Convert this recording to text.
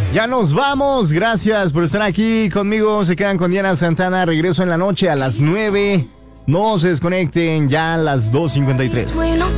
Ya nos vamos. Gracias por estar aquí conmigo. Se quedan con Diana Santana. Regreso en la noche a las 9. No se desconecten, ya a las 2:53.